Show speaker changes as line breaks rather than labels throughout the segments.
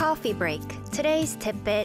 Coffee break. Today's tidbit.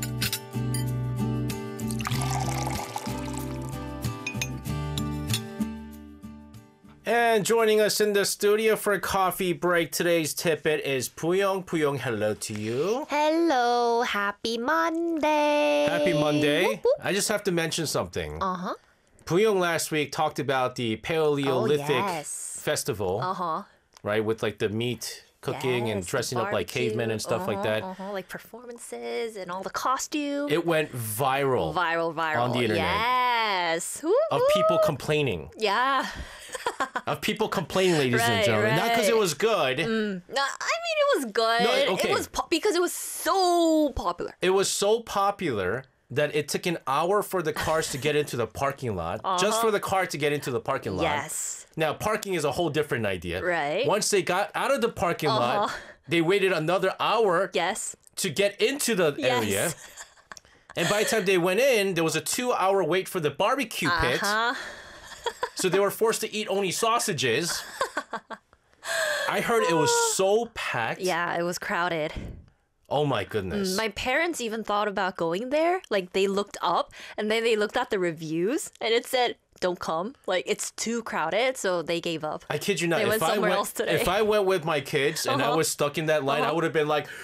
And joining us in the studio for a coffee break, today's tidbit is Puyong. Puyong, hello to you.
Hello, happy Monday.
Happy Monday.
Whoop, whoop.
I just have to mention something.
Uh-huh.
Puyong last week talked about the Paleolithic
yes.
festival,
Uh-huh.
right, with like the meat cooking and
Yes,
dressing
the
up like cavemen and stuff like that.
Like performances and all the costumes.
It went viral
Viral.
on the internet.
Yes.
Of people complaining.
Yeah.
Of people complaining, ladies and
Right,
gentlemen. Not because it
right.
was good.
No, I mean, it was good.
No, okay.
It was because it was so popular.
It was so popular that it took an hour for the cars to get into the parking lot. Just for the car to get into the parking lot.
Yes.
Now, parking is a whole different idea.
Right.
Once they got out of the parking lot, they waited another hour
Yes.
to get into the area.
Yes.
And by the time they went in, there was a 2-hour wait for the barbecue pit. So they were forced to eat only sausages. I heard it was so packed.
Yeah, it was crowded.
Oh my goodness.
My parents even thought about going there. Like, they looked up and then they looked at the reviews and it said, don't come. Like, it's too crowded. So they gave up.
I kid you not.
They went somewhere else today.
If I went with my kids and I was stuck in that line, I would have been like,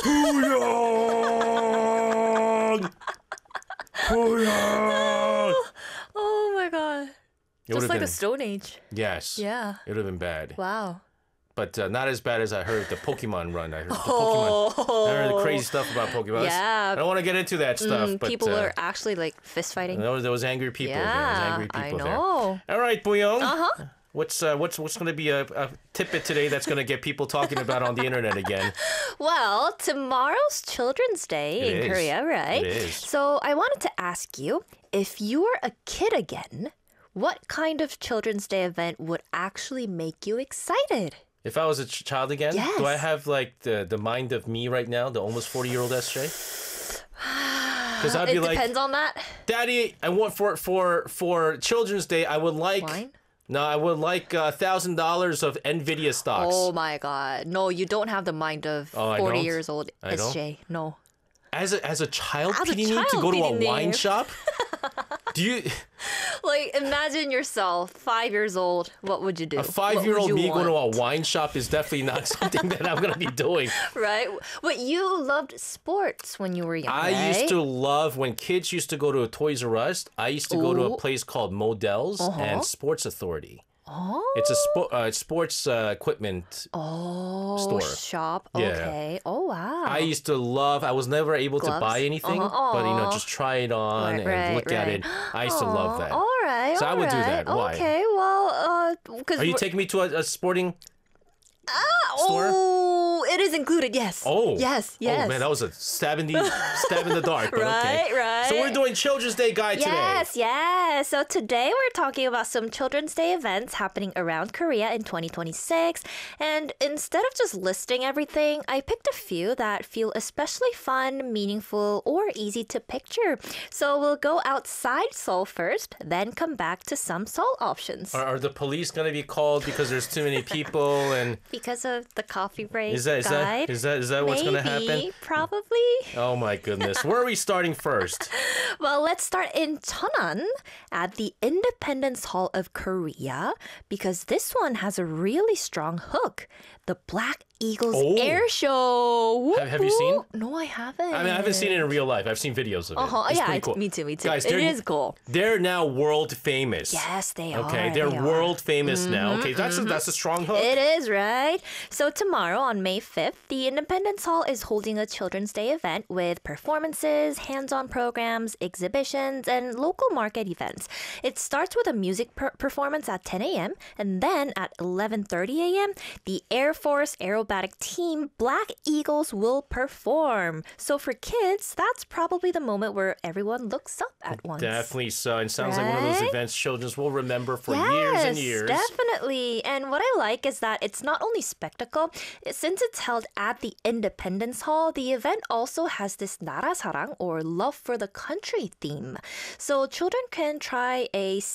Puyong! Puyong!
Oh my God.
It
Just
would've
like
been-
a Stone Age.
Yes.
Yeah.
It would have been bad.
Wow.
But not as bad as I heard the Pokemon run. I heard I heard the crazy stuff about Pokemon.
Yeah.
I don't want to get into that stuff. But
People are actually like fist fighting.
there was angry people there. There was angry
I
people there.
know.
All right, Puyong. What's going to be a tidbit today that's going to get people talking about on the internet again?
Well, tomorrow's Children's Day
It
in
is.
Korea, right?
It is.
So I wanted to ask you, if you were a kid again, what kind of Children's Day event would actually make you excited?
If I was a child again,
Yes.
do I have like the mind of me right now, the almost 40-year-old SJ? Because I'd be
It
like,
depends on that.
Daddy, I want for Children's Day, I would like
Wine?
No, I would like $1,000 of Nvidia stocks.
Oh my God. No, you don't have the mind of
Oh, I
40
don't?
years old
I don't?
SJ. No.
As a child,
As a
pitying me to
child,
go to a
pitying me.
wine shop? Do you
Like, imagine yourself, 5 years old. What would you do?
a 5-year-old me going to a wine shop is definitely not something that I'm going to be doing.
Right? But you loved sports when you were young,
I
right?
used to love when kids used to go to a Toys R Us. I used to go to a
Ooh.
place called Models and Sports Authority.
Oh.
It's a sports equipment store.
Shop.
Yeah.
Okay. Oh, wow.
I used to love. I was never able to
Gloves?
buy anything, but just try it on and look at it. I used to love that.
All right.
So I would do
all
that.
right.
Why?
Okay. Well, because
Are you taking me to a sporting store?
Oh, it is included. Yes.
Oh.
Yes.
Oh man, that was a stab in the dark. But
Right,
okay.
right.
So we're doing Children's Day guide
Yes,
today.
yes. So today we're talking about some Children's Day events happening around Korea in 2026. And instead of just listing everything, I picked a few that feel especially fun, meaningful, or easy to picture. So we'll go outside Seoul first, then come back to some Seoul options.
Are the police going to be called because there's too many people and
Because of the coffee break
is that
guide.
is that what's going to happen?
Maybe, probably.
Oh my goodness. Where are we starting first?
Well, let's start in Cheonan at the Independence Hall of Korea because this one has a really strong hook. The Black Eagles
Oh.
Air Show. Whoop,
Have you seen?
whoop. No, I haven't.
I mean, I haven't seen it in real life. I've seen videos of it. It's
Yeah,
pretty cool.
me too.
Guys,
It is cool.
They're now world famous.
Yes, they are.
Okay, they're
they are.
world famous now. Okay, that's a strong hook.
It is, right? So tomorrow on May 5th, the Independence Hall is holding a Children's Day event with performances, hands-on programs, exhibitions, and local market events. It starts with a music performance at 10 a.m. and then at 11:30 a.m., the Air Force Aerobatic Team Black Eagles will perform. So for kids, that's probably the moment where everyone looks up at once.
Definitely so. And sounds like one of those
Right?
events children will remember for years and years.
Definitely. And what I like is that it's not only spectacle. Since it's held at the Independence Hall, the event also has this 나라 사랑 or love for the country theme. So children can try a